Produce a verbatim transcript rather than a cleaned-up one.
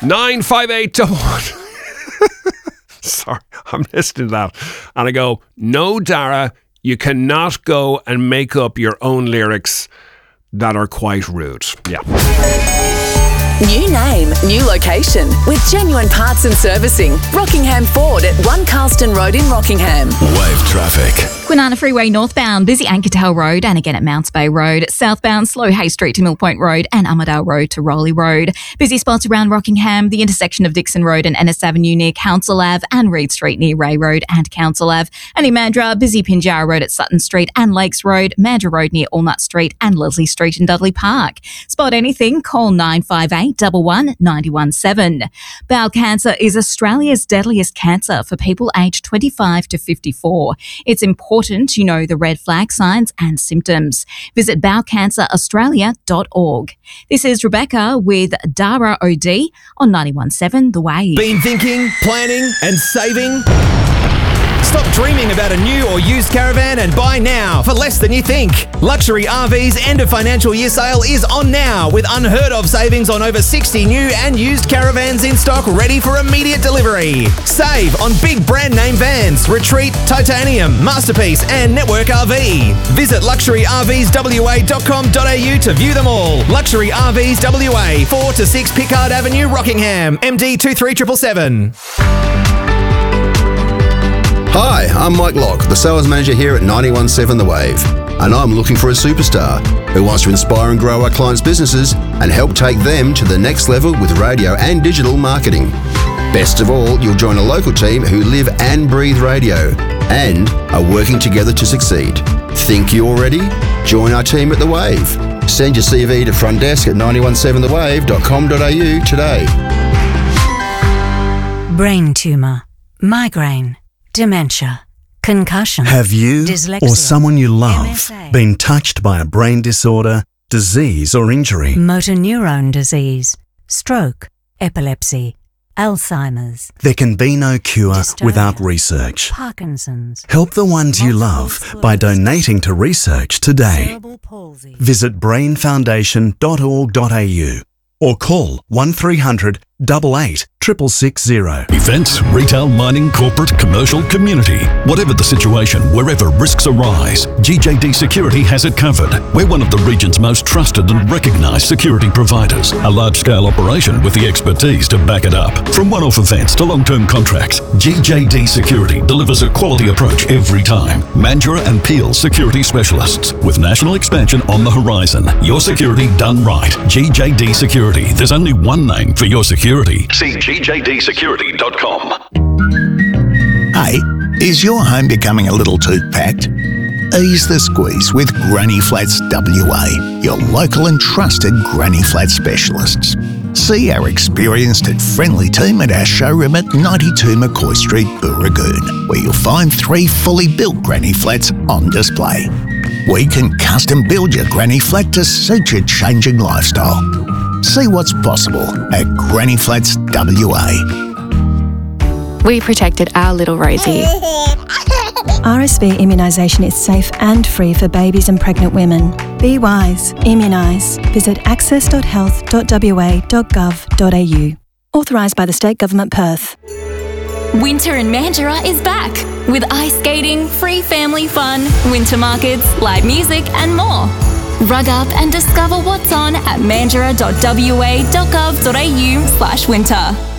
nine five eight double one. Sorry, I'm listening to that. And I go, no, Dara, you cannot go and make up your own lyrics that are quite rude. Yeah. New name, new location with genuine parts and servicing. Rockingham Ford at One Carlston Road in Rockingham. Wave traffic. Kwinana Freeway northbound, busy Ankertail Road and again at Mounts Bay Road. Southbound, slow Hay Street to Mill Point Road and Armadale Road to Rowley Road. Busy spots around Rockingham, the intersection of Dixon Road and Ennis Avenue near Council Ave and Reed Street near Ray Road and Council Ave. And in Mandurah, busy Pinjarra Road at Sutton Street and Lakes Road, Mandurah Road near Allnut Street and Leslie Street in Dudley Park. Spot anything, call nine five eight one one nine one seven. Bowel cancer is Australia's deadliest cancer for people aged twenty-five to fifty-four. It's important you know the red flag signs and symptoms. Visit bowel cancer australia dot org. This is Rebecca with Dara O D on ninety-one point seven The Wave. Been thinking, planning and saving? Stop dreaming about a new or used caravan and buy now for less than you think. Luxury R V's end of financial year sale is on now with unheard of savings on over sixty new and used caravans in stock ready for immediate delivery. Save on big brand name vans, Retreat, Titanium, Masterpiece and Network R V. Visit luxury r vs w a dot com dot a u to view them all. Luxury R Vs W A, four to six Pickard Avenue, Rockingham, M D two three seven seven seven. Hi, I'm Mike Locke, the sales manager here at ninety-one point seven The Wave, and I'm looking for a superstar who wants to inspire and grow our clients' businesses and help take them to the next level with radio and digital marketing. Best of all, you'll join a local team who live and breathe radio and are working together to succeed. Think you're ready? Join our team at The Wave. Send your C V to front desk at ninety-one point seven the wave dot com dot a u today. Brain tumour, migraine, dementia, concussion. Have you dyslexia, or someone you love M S A, been touched by a brain disorder, disease or injury? motor neurone disease, stroke, epilepsy, Alzheimer's. There can be no cure dystonia, without research. Parkinson's. Help the ones you love by donating to research today. Cerebral palsy. Visit brain foundation dot org dot a u or call one three hundred eight eight six six six zero. Events, retail, mining, corporate, commercial, community. Whatever the situation, wherever risks arise, G J D Security has it covered. We're one of the region's most trusted and recognised security providers. A large-scale operation with the expertise to back it up. From one-off events to long-term contracts, G J D Security delivers a quality approach every time. Mandurah and Peel Security Specialists. With national expansion on the horizon. Your security done right. G J D Security. There's only one name for your security. See G J D security dot com. Hey, is your home becoming a little too packed? Ease the squeeze with Granny Flats W A, your local and trusted Granny Flat specialists. See our experienced and friendly team at our showroom at ninety-two McCoy Street, Booragoon, where you'll find three fully built Granny Flats on display. We can custom build your Granny Flat to suit your changing lifestyle. See what's possible at Granny Flats W A. We protected our little Rosie. R S V immunisation is safe and free for babies and pregnant women. Be wise. Immunise. Visit access dot health dot w a dot gov dot a u. Authorised by the State Government, Perth. Winter in Mandurah is back with ice skating, free family fun, winter markets, live music and more. Rug up and discover what's on at mandurah dot w a dot gov dot a u slash winter.